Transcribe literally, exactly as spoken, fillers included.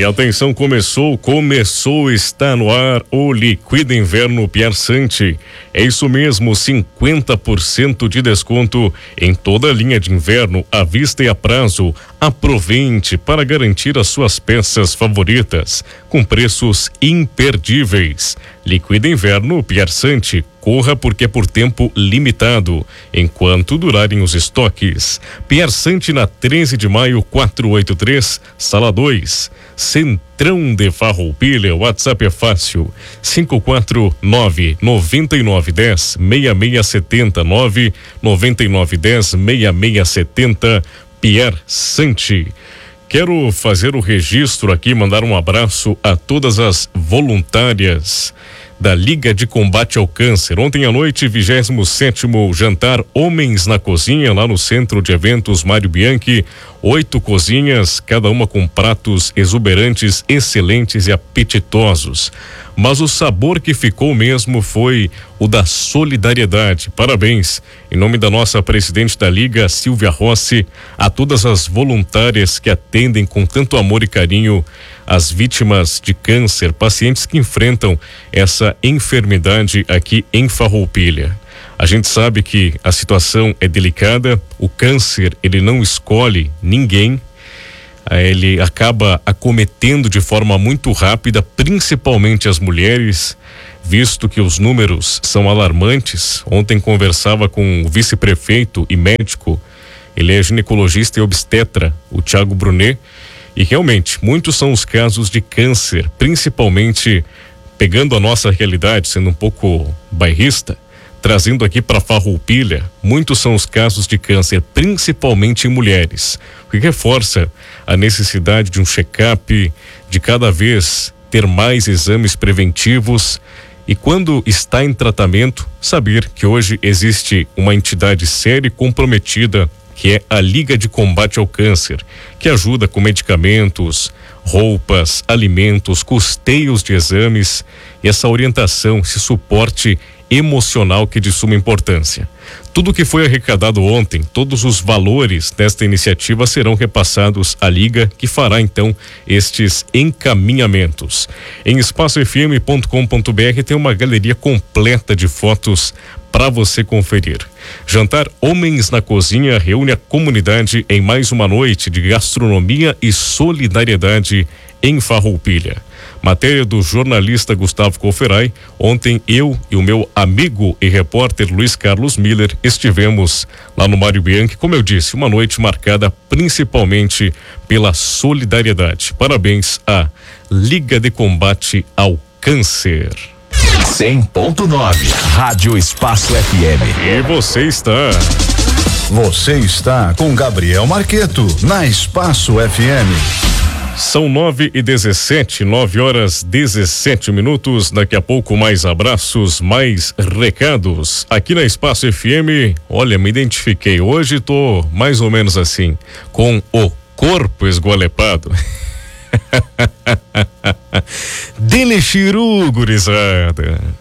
E atenção, começou, começou, está no ar o Liquida Inverno Piarsante. É isso mesmo, cinquenta por cento de desconto em toda a linha de inverno, à vista e a prazo. Aproveite para garantir as suas peças favoritas com preços imperdíveis. Liquida Inverno Piarsante. Corra porque é por tempo limitado, enquanto durarem os estoques. Piarsante na treze de maio, quatrocentos e oitenta e três, sala dois. Centrão de Farroupilha, o WhatsApp é fácil. cinco quatro nove, nove nove um zero, seis seis sete nove, nove nove um zero, seis seis sete Piarsante. Quero fazer o registro aqui, mandar um abraço a todas as voluntárias da Liga de Combate ao Câncer. Ontem à noite, vigésimo sétimo jantar Homens na Cozinha, lá no Centro de Eventos Mário Bianchi. Oito cozinhas, cada uma com pratos exuberantes, excelentes e apetitosos. Mas o sabor que ficou mesmo foi o da solidariedade. Parabéns, em nome da nossa presidente da Liga, Silvia Rossi, a todas as voluntárias que atendem com tanto amor e carinho as vítimas de câncer, pacientes que enfrentam essa enfermidade aqui em Farroupilha. A gente sabe que a situação é delicada, o câncer, ele não escolhe ninguém, ele acaba acometendo de forma muito rápida, principalmente as mulheres, visto que os números são alarmantes. Ontem conversava com o vice-prefeito e médico, ele é ginecologista e obstetra, o Thiago Brunet, e realmente muitos são os casos de câncer, principalmente pegando a nossa realidade, sendo um pouco bairrista, trazendo aqui para Farroupilha, muitos são os casos de câncer, principalmente em mulheres, o que reforça a necessidade de um check-up, de cada vez ter mais exames preventivos e, quando está em tratamento, saber que hoje existe uma entidade séria e comprometida, que é a Liga de Combate ao Câncer, que ajuda com medicamentos, roupas, alimentos, custeios de exames e essa orientação, esse suporte emocional que é de suma importância. Tudo que foi arrecadado ontem, todos os valores desta iniciativa serão repassados à Liga, que fará então estes encaminhamentos. Em espaço f m ponto com ponto b r tem uma galeria completa de fotos para você conferir. Jantar Homens na Cozinha reúne a comunidade em mais uma noite de gastronomia e solidariedade em Farroupilha. Matéria do jornalista Gustavo Coferai. Ontem eu e o meu amigo e repórter Luiz Carlos Miller estivemos lá no Mário Bianchi, como eu disse, uma noite marcada principalmente pela solidariedade. Parabéns à Liga de Combate ao Câncer. cem ponto nove Rádio Espaço F M. E você está... Você está com Gabriel Marqueto na Espaço F M. São nove e dezessete, nove horas dezessete minutos. Daqui a pouco mais abraços, mais recados aqui na Espaço F M. Olha, me identifiquei. Hoje tô mais ou menos assim, com o corpo esgualepado. Dele Chiru, gurizada.